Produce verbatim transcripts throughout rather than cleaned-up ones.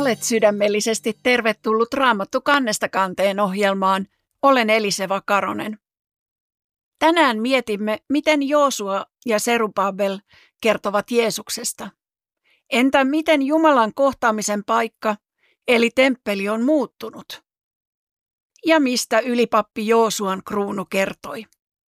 Olet sydämellisesti tervetullut Raamattu kannesta kanteen ohjelmaan. Olen Eliseva Karonen. Tänään mietimme, miten Joosua ja Serubabel kertovat Jeesuksesta. Entä miten Jumalan kohtaamisen paikka, eli temppeli, on muuttunut? Ja mistä ylipappi Joosuan kruunu kertoi?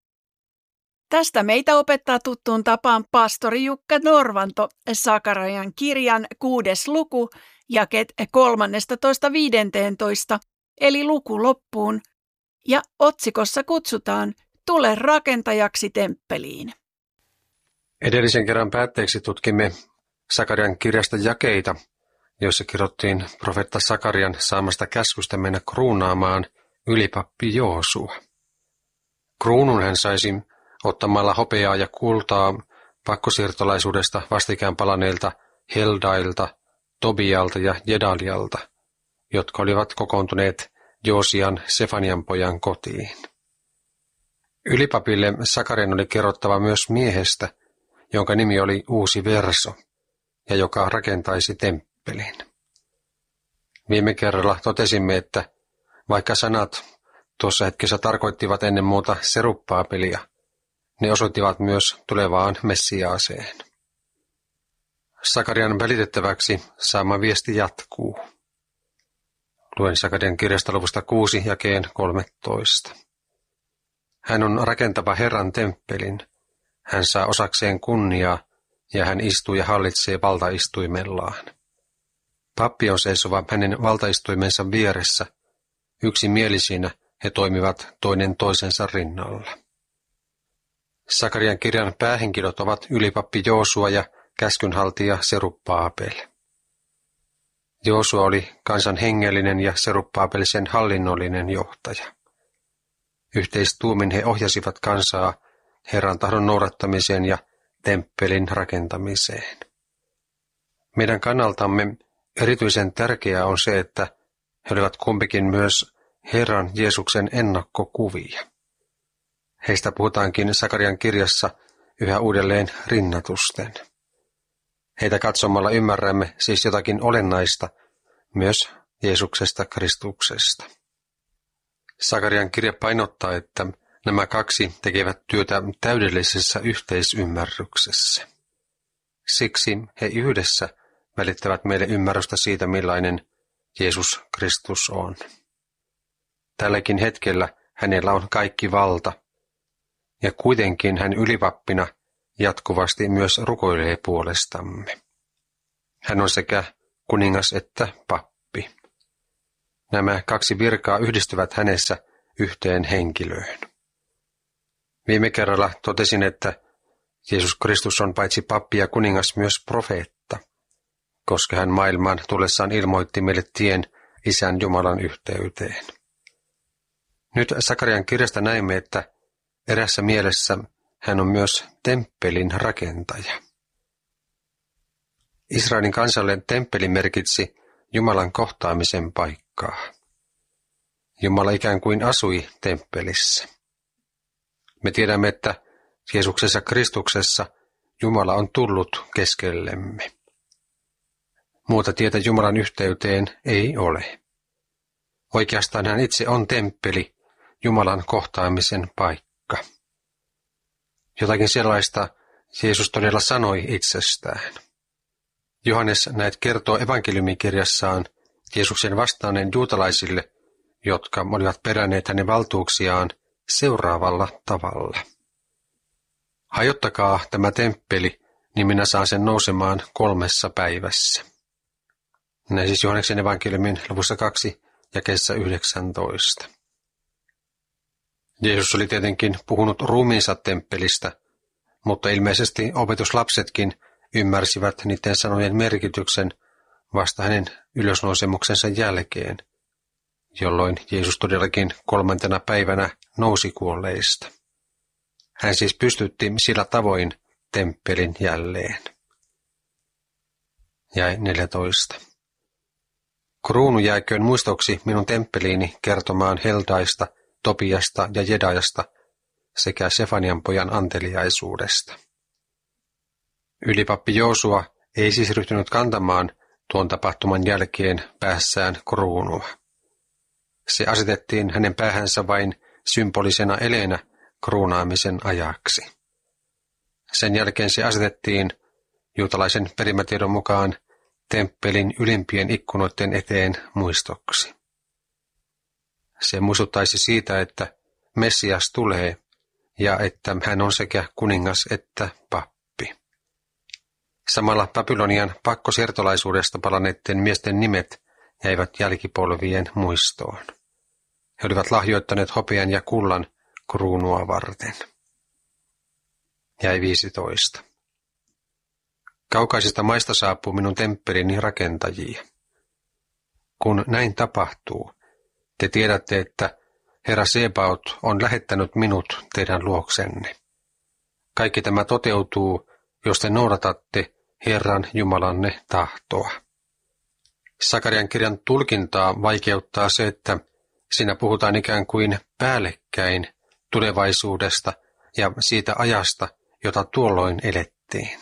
Tästä meitä opettaa tuttuun tapaan pastori Jukka Norvanto Sakarian kirjan kuudes luku, jakeet kolmannestatoista viidenteentoista, eli luku loppuun, ja otsikossa kutsutaan Tule rakentajaksi temppeliin. Edellisen kerran päätteeksi tutkimme Sakarian kirjasta jakeita, joissa kirjoittiin profeetta Sakarian saamasta käskystä mennä kruunaamaan ylipappi Joosua. Kruunun hän saisi ottamalla hopeaa ja kultaa pakkosiirtolaisuudesta vastikään palaneilta Heldailta, Tobialta ja Jedalialta, jotka olivat kokoontuneet Joosian Sefanian pojan kotiin. Ylipapille Sakarian oli kerrottava myös miehestä, jonka nimi oli Uusi Verso, ja joka rakentaisi temppelin. Viime kerralla totesimme, että vaikka sanat tuossa hetkessä tarkoittivat ennen muuta Serubbabelia, ne osoittivat myös tulevaan Messiaaseen. Sakarian välitettäväksi saama viesti jatkuu. Luen Sakarian kirjasta luvusta kuusi jakeen kolmetoista. Hän on rakentava Herran temppelin. Hän saa osakseen kunniaa, ja hän istuu ja hallitsee valtaistuimellaan. Pappi on seisova hänen valtaistuimensa vieressä. Yksimielisinä he toimivat toinen toisensa rinnalla. Sakarian kirjan päähenkilöt ovat ylipappi Joosua ja käskynhaltija Serubbabel. Joosua oli kansan hengellinen ja Serubbabel sen hallinnollinen johtaja. Yhteistuumin he ohjasivat kansaa Herran tahdon noudattamiseen ja temppelin rakentamiseen. Meidän kannaltamme erityisen tärkeää on se, että he olivat kumpikin myös Herran Jeesuksen ennakkokuvia. Heistä puhutaankin Sakarian kirjassa yhä uudelleen rinnatusten. Heitä katsomalla ymmärrämme siis jotakin olennaista myös Jeesuksesta Kristuksesta. Sakarian kirja painottaa, että nämä kaksi tekevät työtä täydellisessä yhteisymmärryksessä. Siksi he yhdessä välittävät meille ymmärrystä siitä, millainen Jeesus Kristus on. Tälläkin hetkellä hänellä on kaikki valta, ja kuitenkin hän ylipappina jatkuvasti myös rukoilee puolestamme. Hän on sekä kuningas että pappi. Nämä kaksi virkaa yhdistyvät hänessä yhteen henkilöön. Viime kerralla totesin, että Jeesus Kristus on paitsi pappi ja kuningas myös profeetta, koska hän maailmaan tullessaan ilmoitti meille tien Isän Jumalan yhteyteen. Nyt Sakarian kirjasta näemme, että erässä mielessä hän on myös temppelin rakentaja. Israelin kansalle temppeli merkitsi Jumalan kohtaamisen paikkaa. Jumala ikään kuin asui temppelissä. Me tiedämme, että Jeesuksessa Kristuksessa Jumala on tullut keskellemme. Muuta tietä Jumalan yhteyteen ei ole. Oikeastaan hän itse on temppeli, Jumalan kohtaamisen paikka. Jotakin sellaista Jeesus todella sanoi itsestään. Johannes näet kertoo evankeliumikirjassaan Jeesuksen vastaaneen juutalaisille, jotka olivat peränneet hänen valtuuksiaan seuraavalla tavalla. Hajottakaa tämä temppeli, niin minä saan sen nousemaan kolmessa päivässä. Näin siis Johanneksen evankeliumin luvussa kaksi jakeessa yhdeksäntoista. Jeesus oli tietenkin puhunut ruumiinsa temppelistä, mutta ilmeisesti opetuslapsetkin ymmärsivät niiden sanojen merkityksen vasta hänen ylösnousemuksensa jälkeen, jolloin Jeesus todellakin kolmantena päivänä nousi kuolleista. Hän siis pystytti sillä tavoin temppelin jälleen. Jäi neljätoista. Kruunu jääköön muistoksi minun temppeliini kertomaan Heldaista, Tobiasta ja Jedajasta sekä Sefanian pojan anteliaisuudesta. Ylipappi Joosua ei siis ryhtynyt kantamaan tuon tapahtuman jälkeen päässään kruunua. Se asetettiin hänen päähänsä vain symbolisena eleenä kruunaamisen ajaksi. Sen jälkeen se asetettiin juutalaisen perimätiedon mukaan temppelin ylimpien ikkunoiden eteen muistoksi. Se muistuttaisi siitä, että Messias tulee ja että hän on sekä kuningas että pappi. Samalla Babylonian pakkosiirtolaisuudesta palanneiden miesten nimet jäivät jälkipolvien muistoon. He olivat lahjoittaneet hopean ja kullan kruunua varten. Jäi viisitoista. Kaukaisista maista saapuu minun temppelini rakentajia. Kun näin tapahtuu, te tiedätte, että Herra Sebaot on lähettänyt minut teidän luoksenne. Kaikki tämä toteutuu, jos te noudatatte Herran Jumalanne tahtoa. Sakarian kirjan tulkintaa vaikeuttaa se, että siinä puhutaan ikään kuin päällekkäin tulevaisuudesta ja siitä ajasta, jota tuolloin elettiin.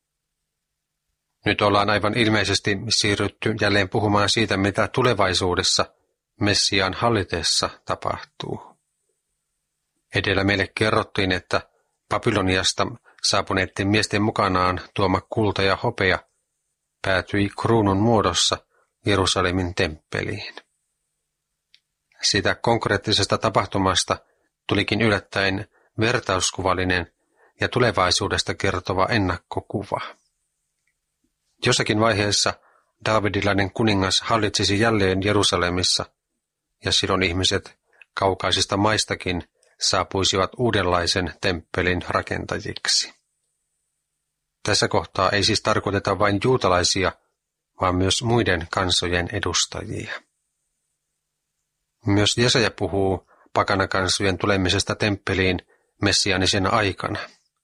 Nyt ollaan aivan ilmeisesti siirrytty jälleen puhumaan siitä, mitä tulevaisuudessa Messiaan hallitessa tapahtuu. Edellä meille kerrottiin, että Babyloniasta saapuneiden miesten mukanaan tuoma kulta ja hopea päätyi kruunun muodossa Jerusalemin temppeliin. Siitä konkreettisesta tapahtumasta tulikin yllättäen vertauskuvallinen ja tulevaisuudesta kertova ennakkokuva. Jossakin vaiheessa Daavidilainen kuningas hallitsisi jälleen Jerusalemissa, ja silloin ihmiset kaukaisista maistakin saapuisivat uudenlaisen temppelin rakentajiksi. Tässä kohtaa ei siis tarkoiteta vain juutalaisia, vaan myös muiden kansojen edustajia. Myös Jesaja puhuu pakanakansojen tulemisesta temppeliin messiaanisena aikana.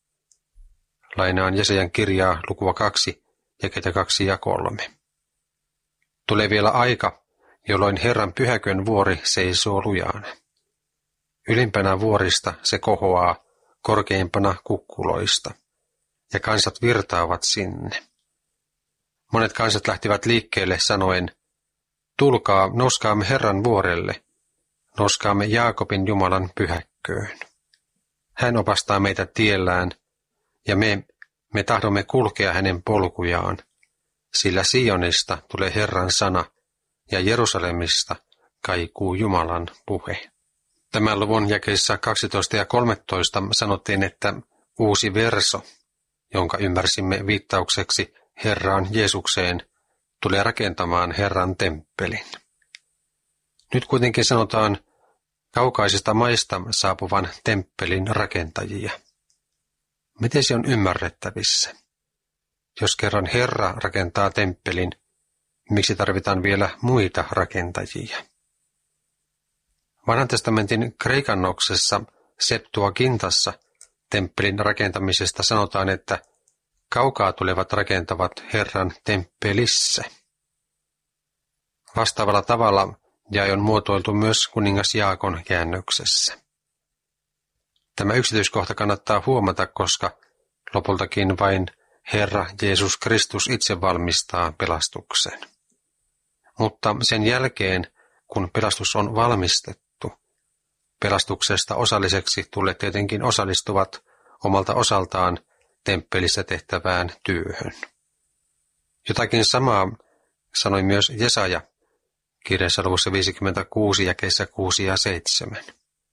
Lainaan Jesajan kirjaa lukua kaksi, jakeita kaksi ja kolme. Tulee vielä aika, jolloin Herran pyhäkön vuori seisoo lujaana. Ylimpänä vuorista se kohoaa korkeimpana kukkuloista, ja kansat virtaavat sinne. Monet kansat lähtivät liikkeelle sanoen, tulkaa, nouskaamme Herran vuorelle, nouskaamme Jaakobin Jumalan pyhäkköön. Hän opastaa meitä tiellään, ja me, me tahdomme kulkea hänen polkujaan, sillä Sionista tulee Herran sana, ja Jerusalemista kaikuu Jumalan puhe. Tämän luvun jakeissa kaksitoista ja kolmetoista sanottiin, että uusi verso, jonka ymmärsimme viittaukseksi Herraan Jeesukseen, tulee rakentamaan Herran temppelin. Nyt kuitenkin sanotaan kaukaisista maista saapuvan temppelin rakentajia. Miten se on ymmärrettävissä? Jos kerran Herra rakentaa temppelin, miksi tarvitaan vielä muita rakentajia? Vanhan testamentin kreikannoksessa Septuagintassa temppelin rakentamisesta sanotaan, että kaukaa tulevat rakentavat Herran temppelissä. Vastaavalla tavalla jae on muotoiltu myös kuningas Jaakon käännöksessä. Tämä yksityiskohta kannattaa huomata, koska lopultakin vain Herra Jeesus Kristus itse valmistaa pelastuksen. Mutta sen jälkeen, kun pelastus on valmistettu, pelastuksesta osalliseksi tulleet tietenkin osallistuvat omalta osaltaan temppelissä tehtävään työhön. Jotakin samaa sanoi myös Jesaja kirjassa luvussa viisikymmentäkuusi jakeissa kuusi ja seitsemän.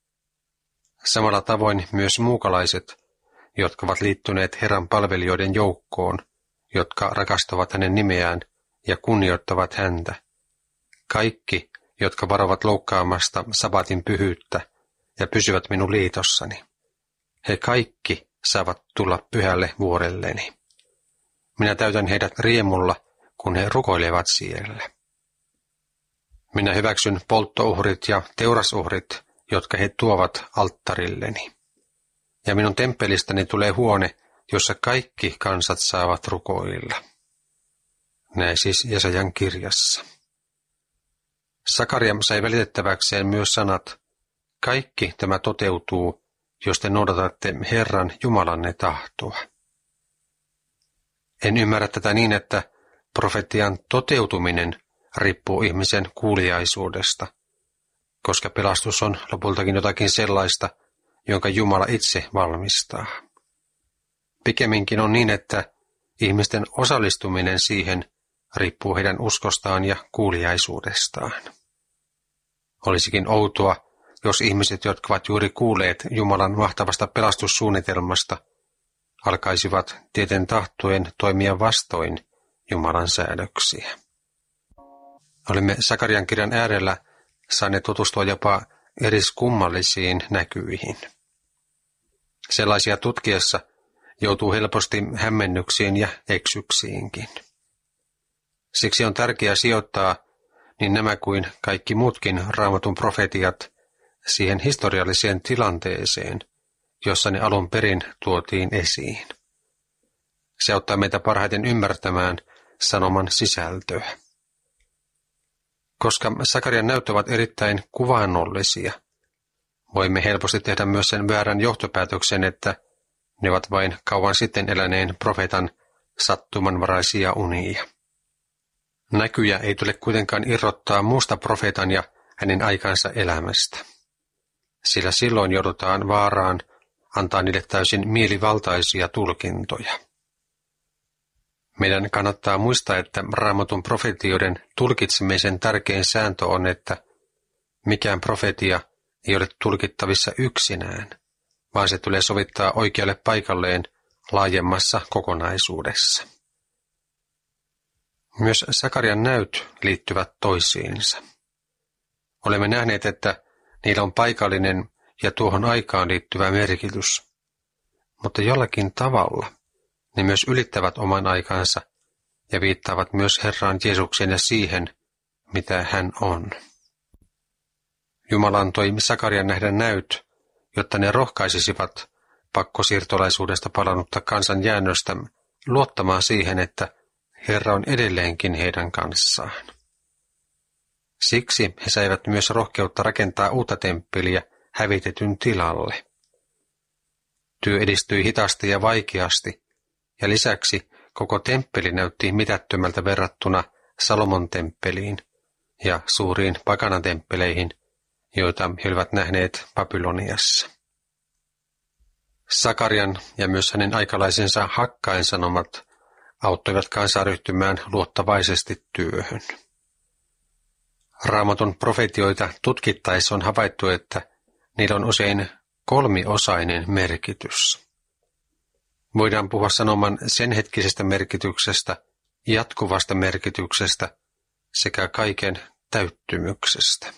Samalla tavoin myös muukalaiset, jotka ovat liittyneet Herran palvelijoiden joukkoon, jotka rakastavat hänen nimeään ja kunnioittavat häntä. Kaikki, jotka varovat loukkaamasta sabatin pyhyyttä ja pysyvät minun liitossani. He kaikki saavat tulla pyhälle vuorelleni. Minä täytän heidät riemulla, kun he rukoilevat siellä. Minä hyväksyn polttouhrit ja teurasuhrit, jotka he tuovat alttarilleni. Ja minun temppelistäni tulee huone, jossa kaikki kansat saavat rukoilla. Näin siis Jesajan kirjassa. Sakaria sai välitettäväkseen myös sanat, kaikki tämä toteutuu, jos te noudatatte Herran Jumalanne tahtoa. En ymmärrä tätä niin, että profetian toteutuminen riippuu ihmisen kuuliaisuudesta, koska pelastus on lopultakin jotakin sellaista, jonka Jumala itse valmistaa. Pikemminkin on niin, että ihmisten osallistuminen siihen riippuu heidän uskostaan ja kuuliaisuudestaan. Olisikin outoa, jos ihmiset, jotka ovat juuri kuulleet Jumalan mahtavasta pelastussuunnitelmasta, alkaisivat tieten tahtoen toimia vastoin Jumalan säädöksiä. Olemme Sakarian kirjan äärellä saaneet tutustua jopa eriskummallisiin näkyihin. Sellaisia tutkiessa joutuu helposti hämmennyksiin ja eksyksiinkin. Siksi on tärkeää sijoittaa niin nämä kuin kaikki muutkin Raamatun profetiat siihen historialliseen tilanteeseen, jossa ne alun perin tuotiin esiin. Se auttaa meitä parhaiten ymmärtämään sanoman sisältöä. Koska Sakarian näytöt ovat erittäin kuvaannollisia, voimme helposti tehdä myös sen väärän johtopäätöksen, että ne ovat vain kauan sitten eläneen profeetan sattumanvaraisia unia. Näkyjä ei tule kuitenkaan irrottaa muusta profeetan ja hänen aikansa elämästä, sillä silloin joudutaan vaaraan antaa niille täysin mielivaltaisia tulkintoja. Meidän kannattaa muistaa, että Raamatun profetioiden tulkitsemisen tärkein sääntö on, että mikään profetia ei ole tulkittavissa yksinään, vaan se tulee sovittaa oikealle paikalleen laajemmassa kokonaisuudessa. Myös Sakarian näyt liittyvät toisiinsa. Olemme nähneet, että niillä on paikallinen ja tuohon aikaan liittyvä merkitys, mutta jollakin tavalla ne myös ylittävät oman aikansa ja viittaavat myös Herran Jeesuksen ja siihen, mitä hän on. Jumala antoi Sakarian nähdä näyt, jotta ne rohkaisisivat pakkosiirtolaisuudesta palannutta kansan jäännöstä luottamaan siihen, että Herra on edelleenkin heidän kanssaan. Siksi he saivat myös rohkeutta rakentaa uutta temppeliä hävitetyn tilalle. Työ edistyi hitaasti ja vaikeasti, ja lisäksi koko temppeli näytti mitättömältä verrattuna Salomon temppeliin ja suuriin pakanatemppeleihin, joita he olivat nähneet Babyloniassa. Sakarian ja myös hänen aikalaisensa Hakkain sanomat auttoivat kansaa ryhtymään luottavaisesti työhön. Raamatun profetioita tutkittaessa on havaittu, että niillä on usein kolmiosainen merkitys. Voidaan puhua sanoman sen hetkisestä merkityksestä, jatkuvasta merkityksestä sekä kaiken täyttymyksestä.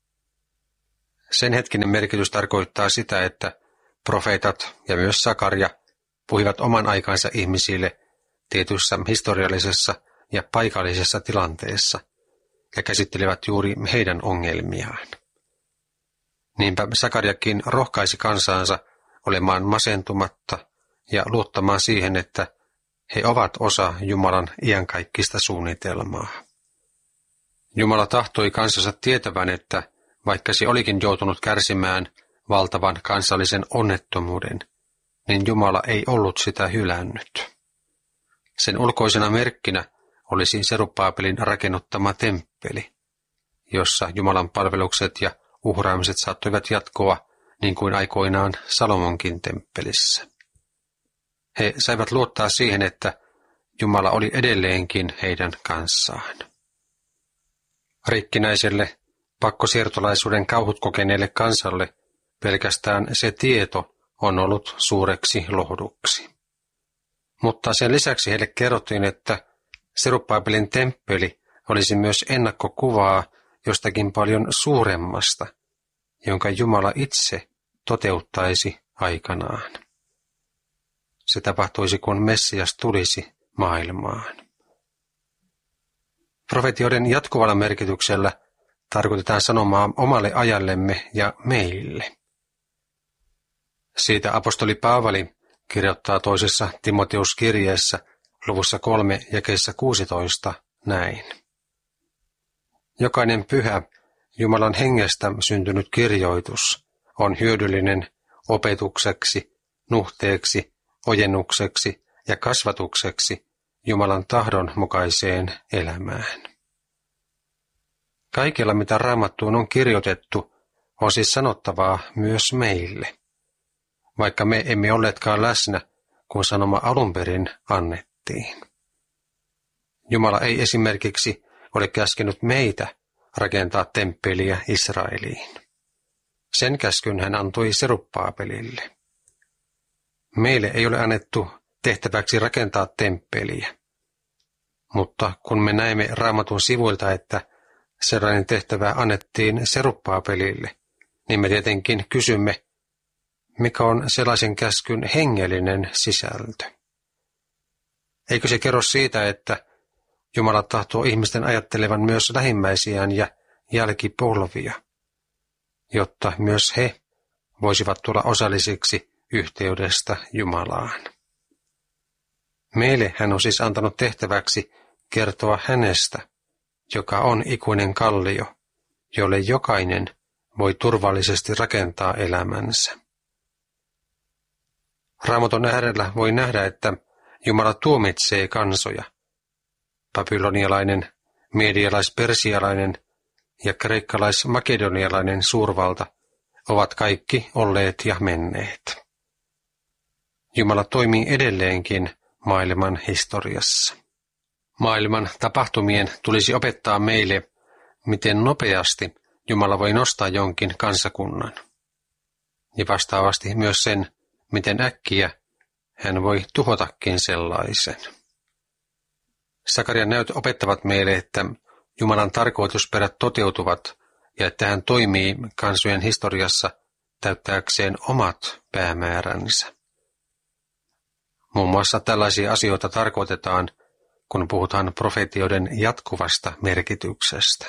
Sen hetkinen merkitys tarkoittaa sitä, että profeetat ja myös Sakaria puhuivat oman aikansa ihmisille tietyssä historiallisessa ja paikallisessa tilanteessa ja käsittelivät juuri heidän ongelmiaan. Niinpä Sakariakin rohkaisi kansaansa olemaan masentumatta ja luottamaan siihen, että he ovat osa Jumalan iankaikkista suunnitelmaa. Jumala tahtoi kansansa tietävän, että vaikka se olikin joutunut kärsimään valtavan kansallisen onnettomuuden, niin Jumala ei ollut sitä hylännyt. Sen ulkoisena merkkinä olisi Serubbabelin rakennuttama temppeli, jossa Jumalan palvelukset ja uhraamiset saattoivat jatkoa niin kuin aikoinaan Salomonkin temppelissä. He saivat luottaa siihen, että Jumala oli edelleenkin heidän kanssaan. Rikkinäiselle, pakkosiirtolaisuuden kauhut kokeneelle kansalle pelkästään se tieto on ollut suureksi lohduksi. Mutta sen lisäksi heille kerrottiin, että Serubbabelin temppeli olisi myös ennakkokuvaa jostakin paljon suuremmasta, jonka Jumala itse toteuttaisi aikanaan. Se tapahtuisi, kun Messias tulisi maailmaan. Profetioiden jatkuvalla merkityksellä tarkoitetaan sanomaa omalle ajallemme ja meille. Siitä apostoli Paavali kirjoittaa toisessa Timoteus-kirjeessä luvussa kolme jakeessa kuusitoista näin. Jokainen pyhä, Jumalan hengestä syntynyt kirjoitus on hyödyllinen opetukseksi, nuhteeksi, ojennukseksi ja kasvatukseksi, Jumalan tahdon mukaiseen elämään. Kaikella, mitä Raamattuun on kirjoitettu, on siis sanottavaa myös meille, vaikka me emme olleetkaan läsnä, kun sanoma alun perin annettiin. Jumala ei esimerkiksi ole käskenyt meitä rakentaa temppeliä Israeliin. Sen käskyn hän antoi Serubbaabelille. Meille ei ole annettu tehtäväksi rakentaa temppeliä, mutta kun me näemme Raamatun sivuilta, että sellainen tehtävä annettiin Serubbaabelille, niin me tietenkin kysymme, mikä on sellaisen käskyn hengellinen sisältö. Eikö se kerro siitä, että Jumala tahtoo ihmisten ajattelevan myös lähimmäisiään ja jälkipolvia, jotta myös he voisivat tulla osallisiksi yhteydestä Jumalaan. Meille hän on siis antanut tehtäväksi kertoa hänestä, joka on ikuinen kallio, jolle jokainen voi turvallisesti rakentaa elämänsä. Raamatun äärellä voi nähdä, että Jumala tuomitsee kansoja. Babylonialainen, medialais-persialainen ja kreikkalais-makedonialainen suurvalta ovat kaikki olleet ja menneet. Jumala toimii edelleenkin maailman historiassa. Maailman tapahtumien tulisi opettaa meille, miten nopeasti Jumala voi nostaa jonkin kansakunnan. Ja vastaavasti myös sen, miten äkkiä hän voi tuhotakin sellaisen. Sakarian näyt opettavat meille, että Jumalan tarkoitusperät toteutuvat ja että hän toimii kansojen historiassa täyttääkseen omat päämääränsä. Muun muassa tällaisia asioita tarkoitetaan, kun puhutaan profetioiden jatkuvasta merkityksestä.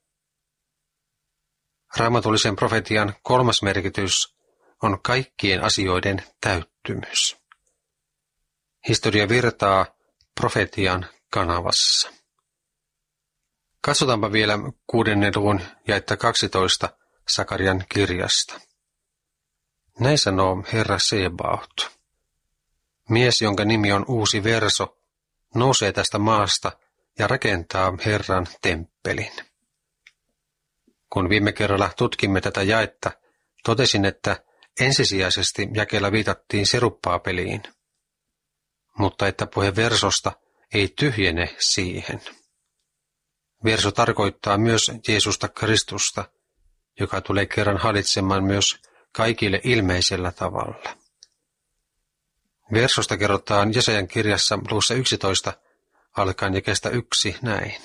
Raamatullisen profetian kolmas merkitys on kaikkien asioiden täyttymys. Historia virtaa profetian kanavassa. Katsotaanpa vielä kuudennen luvun jaetta kaksitoista Sakarian kirjasta. Näin sanoo Herra Sebaot. Mies, jonka nimi on Uusi Verso, nousee tästä maasta ja rakentaa Herran temppelin. Kun viime kerralla tutkimme tätä jaetta, totesin, että ensisijaisesti jakeella viitattiin Serubbaabeliin, mutta että puhe versosta ei tyhjene siihen. Verso tarkoittaa myös Jeesusta Kristusta, joka tulee kerran hallitsemaan myös kaikille ilmeisellä tavalla. Versosta kerrotaan Jesajan kirjassa luvussa yksitoista alkaen jakeesta yksi näin.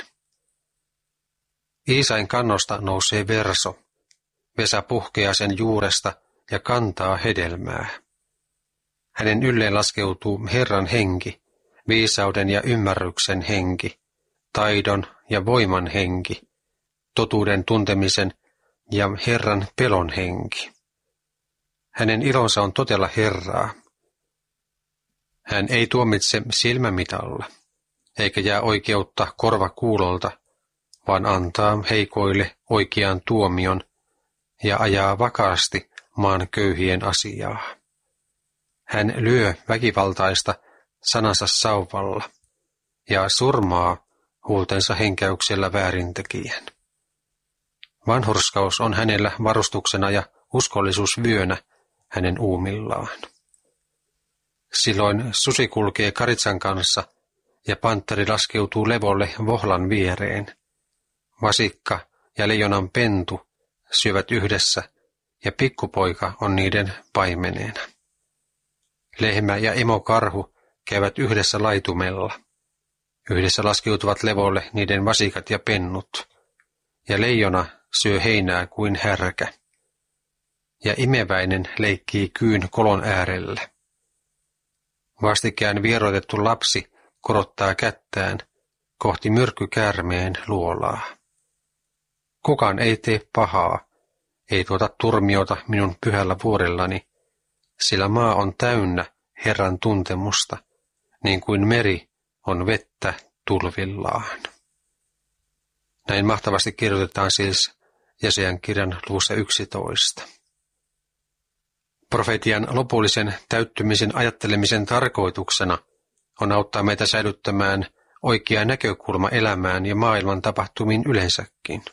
Iisain kannosta nousee verso, Vesa puhkeaa sen juuresta ja kantaa hedelmää. Hänen ylleen laskeutuu Herran henki, viisauden ja ymmärryksen henki, taidon ja voiman henki, totuuden tuntemisen ja Herran pelon henki. Hänen ilonsa on totella Herraa. Hän ei tuomitse silmämitalla, eikä jää oikeutta korvakuulolta, vaan antaa heikoille oikean tuomion ja ajaa vakaasti maan köyhien asiaa. Hän lyö väkivaltaista sanansa sauvalla ja surmaa huultensa henkäyksellä väärintekijän. Vanhurskaus on hänellä varustuksena ja uskollisuus vyönä hänen uumillaan. Silloin susi kulkee karitsan kanssa ja pantteri laskeutuu levolle vohlan viereen. Vasikka ja leijonan pentu syövät yhdessä ja pikkupoika on niiden paimeneena. Lehmä ja emokarhu käyvät yhdessä laitumella. Yhdessä laskeutuvat levolle niiden vasikat ja pennut, ja leijona syö heinää kuin härkä. Ja imeväinen leikkii kyyn kolon äärellä. Vastikään vieroitettu lapsi korottaa kättään kohti myrkkykäärmeen luolaa. Kukaan ei tee pahaa, ei tuota turmiota minun pyhällä vuorellani, sillä maa on täynnä Herran tuntemusta, niin kuin meri on vettä tulvillaan. Näin mahtavasti kirjoitetaan siis Jesajan kirjan luvussa yksitoista. Profetian lopullisen täyttymisen ajattelemisen tarkoituksena on auttaa meitä säilyttämään oikea näkökulma elämään ja maailman tapahtumiin yleensäkin.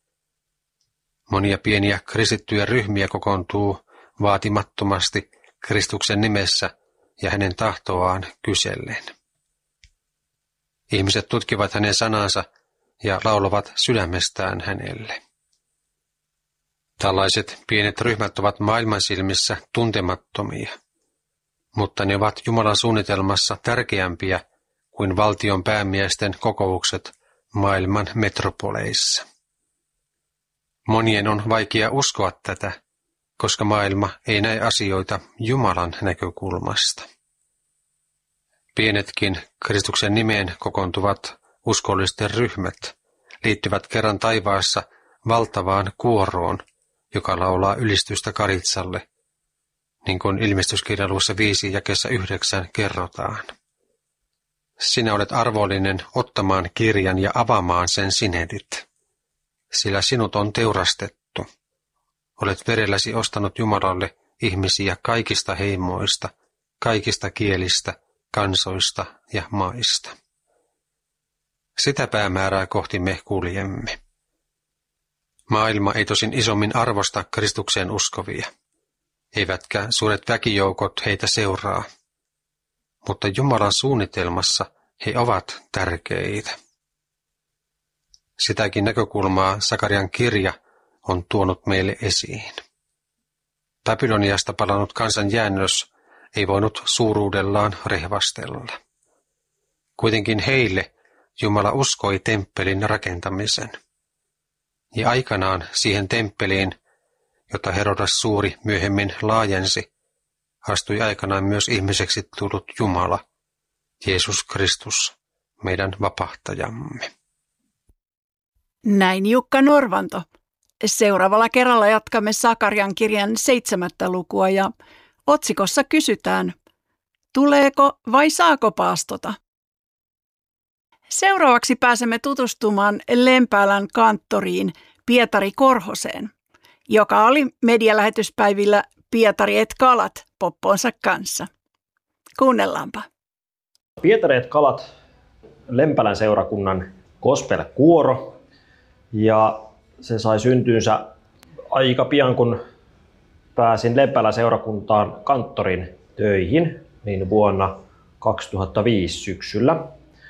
Monia pieniä kristittyjä ryhmiä kokoontuu vaatimattomasti Kristuksen nimessä ja hänen tahtoaan kysellen. Ihmiset tutkivat hänen sanansa ja laulavat sydämestään hänelle. Tällaiset pienet ryhmät ovat maailman silmissä tuntemattomia, mutta ne ovat Jumalan suunnitelmassa tärkeämpiä kuin valtion päämiesten kokoukset maailman metropoleissa. Monien on vaikea uskoa tätä, koska maailma ei näe asioita Jumalan näkökulmasta. Pienetkin Kristuksen nimeen kokoontuvat uskollisten ryhmät liittyvät kerran taivaassa valtavaan kuoroon, joka laulaa ylistystä Karitsalle, niin kuin ilmestyskirjan luvussa viisi jakeessa yhdeksän kerrotaan. Sinä olet arvollinen ottamaan kirjan ja avaamaan sen sinetit, sillä sinut on teurastettu. Olet verelläsi ostanut Jumalalle ihmisiä kaikista heimoista, kaikista kielistä, kansoista ja maista. Sitä päämäärää kohti me kuljemme. Maailma ei tosin isommin arvosta Kristukseen uskovia, eivätkä suuret väkijoukot heitä seuraa, mutta Jumalan suunnitelmassa he ovat tärkeitä. Sitäkin näkökulmaa Sakarian kirja on tuonut meille esiin. Babyloniasta palannut kansan jäännös ei voinut suuruudellaan rehvastella. Kuitenkin heille Jumala uskoi temppelin rakentamisen. Ja aikanaan siihen temppeliin, jota Herodas Suuri myöhemmin laajensi, astui aikanaan myös ihmiseksi tullut Jumala, Jeesus Kristus, meidän vapahtajamme. Näin Jukka Norvanto. Seuraavalla kerralla jatkamme Sakarian kirjan seitsemättä lukua ja otsikossa kysytään, tuleeko vai saako paastota? Seuraavaksi pääsemme tutustumaan Lempäälän kanttoriin Pietari Korhoseen, joka oli medialähetyspäivillä Pietari et kalat popponsa kanssa. Kuunnellaanpa. Pietari et kalat, Lempälän seurakunnan gospel-kuoro, ja se sai syntynsä aika pian, kun pääsin Lempälän seurakuntaan kanttorin töihin, niin vuonna kaksituhattaviisi syksyllä.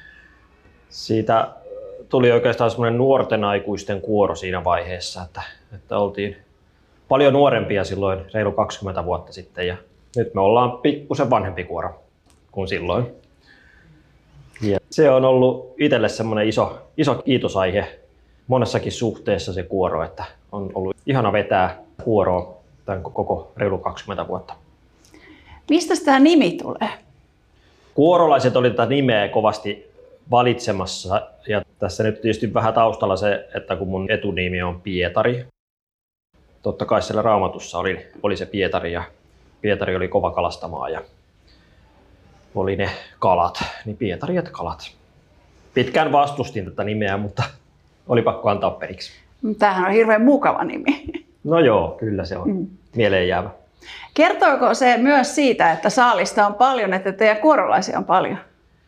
Siitä tuli oikeastaan semmoinen nuorten aikuisten kuoro siinä vaiheessa, että, että oltiin paljon nuorempia silloin reilu kaksikymmentä vuotta sitten ja nyt me ollaan pikkusen vanhempi kuoro kuin silloin. Ja se on ollut itselle semmoinen iso, iso kiitosaihe monessakin suhteessa se kuoro, että on ollut ihana vetää kuoroa tämän koko reilu kaksikymmentä vuotta. Mistä tämä nimi tulee? Kuorolaiset oli tätä nimeä kovasti valitsemassa ja tässä nyt tietysti vähän taustalla se, että kun mun etunimi on Pietari. Totta kai siellä Raamatussa oli, oli se Pietari ja Pietari oli kova kalastamaa ja oli ne kalat, niin Pietari et kalat. Pitkään vastustin tätä nimeä, mutta oli pakko antaa periksi. Tämähän on hirveän mukava nimi. No joo, kyllä se on mm. mieleen jäävä. Kertooko se myös siitä, että saalista on paljon, että teidän kuorolaisia on paljon?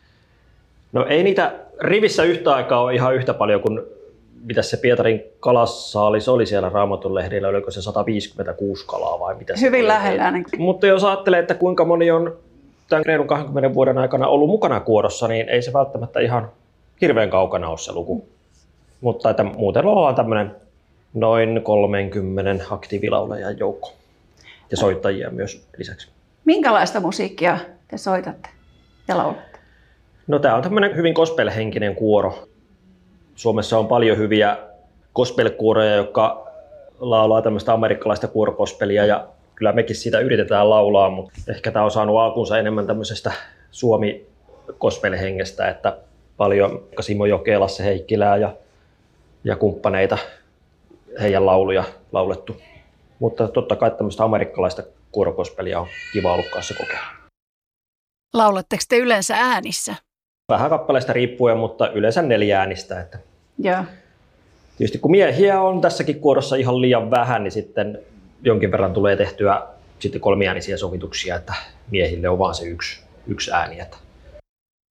No ei niitä rivissä yhtä aikaa ole ihan yhtä paljon kuin mitä se Pietarin kalassaalis oli siellä Raamatun lehdillä, oliko se sata viisikymmentäkuusi kalaa vai mitä se Hyvin oli? lähellä ainakin. Mutta jos ajattelee, että kuinka moni on tämän reilun kaksikymmentä vuoden aikana ollut mukana kuorossa, niin ei se välttämättä ihan hirveän kaukana ole se luku. Mutta että muuten ollaan tämmöinen noin kolmekymmentä aktiivilaulajan joukko ja soittajia myös lisäksi. Minkälaista musiikkia te soitatte ja laulatte? No tämä on tämmöinen hyvin gospel-henkinen kuoro. Suomessa on paljon hyviä gospel-kuoroja, jotka laulaa tämmöistä amerikkalaista kuorokospelia ja kyllä mekin siitä yritetään laulaa, mutta ehkä tämä on saanut alkunsa enemmän tämmöisestä Suomi-gospel-hengestä, että paljon Simo Jokela, Lasse Heikkilää ja, ja kumppaneita, heidän lauluja laulettu. Mutta totta kai tämmöistä amerikkalaista kuorokospelia on kiva ollut kanssa kokeilla. Laulatteko te yleensä äänissä? Vähän kappaleista riippuen, mutta yleensä neljä äänistä. Että Joo. Tietysti kun miehiä on tässäkin kuorossa ihan liian vähän, niin sitten jonkin verran tulee tehtyä sitten kolmiäänisiä sovituksia, että miehille on vaan se yksi, yksi ääni. Että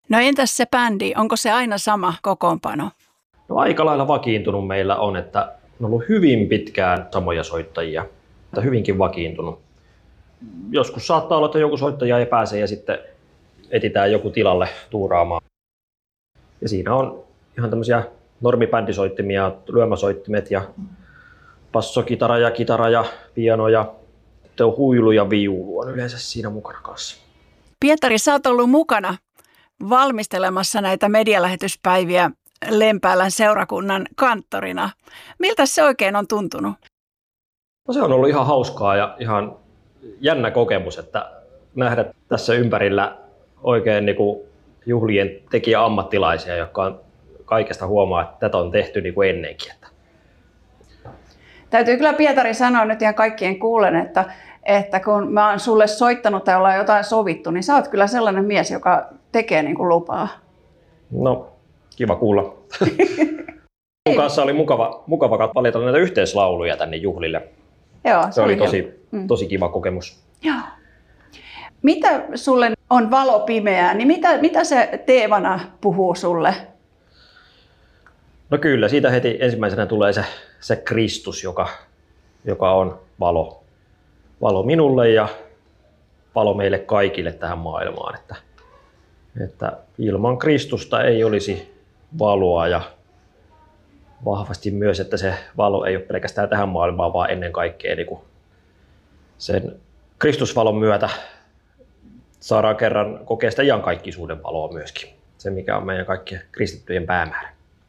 No entäs se bändi, onko se aina sama kokoonpano? No aika lailla vakiintunut meillä on, että on ollut hyvin pitkään samoja soittajia, että hyvinkin vakiintunut. Joskus saattaa olla, että joku soittaja ei pääse ja sitten etsitään joku tilalle tuuraamaan. Ja siinä on ihan tämmöisiä normibändisoittimia, lyömäsoittimet ja bassokitara ja kitara ja piano ja sitten on huilu ja viulu on yleensä siinä mukana kanssa. Pietari, sä oot ollut mukana valmistelemassa näitä medialähetyspäiviä Lempäälän seurakunnan kanttorina. Miltä se oikein on tuntunut? No se on ollut ihan hauskaa ja ihan jännä kokemus, että nähdä tässä ympärillä oikein niin kuin juhlien tekijä-ammattilaisia, jotka on kaikesta huomaa, että tätä on tehty niin kuin ennenkin. Täytyy kyllä Pietari sanoa nyt ihan kaikkien kuulen, että, että kun mä oon sulle soittanut tai ollaan jotain sovittu, niin sä oot kyllä sellainen mies, joka tekee niin kuin lupaa. No, kiva kuulla. Mun kanssa oli mukava, mukava valita näitä yhteislauluja tänne juhlille. Joo, se, se oli, oli tosi, mm. tosi kiva kokemus. Joo. Mitä sulle on valo pimeää, niin mitä, mitä se teemana puhuu sulle? No kyllä, siitä heti ensimmäisenä tulee se, se Kristus, joka, joka on valo. Valo minulle ja valo meille kaikille tähän maailmaan. Että, että ilman Kristusta ei olisi valoa ja vahvasti myös, että se valo ei ole pelkästään tähän maailmaan, vaan ennen kaikkea niin kuin sen Kristusvalon myötä saadaan kerran kokea sitä iankaikkisuuden valoa myöskin. Se, mikä on meidän kaikkien kristittyjen päämäärä.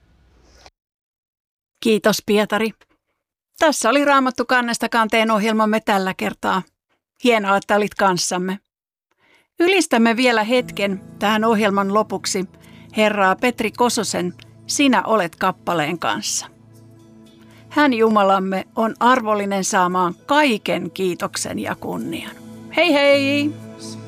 Kiitos Pietari. Tässä oli Raamattu kannesta kanteen ohjelmamme tällä kertaa. Hienoa, että olit kanssamme. Ylistämme vielä hetken tähän ohjelman lopuksi Herraa Petri Kososen Sinä olet kappaleen kanssa. Hän Jumalamme on arvollinen saamaan kaiken kiitoksen ja kunnian. Hei hei!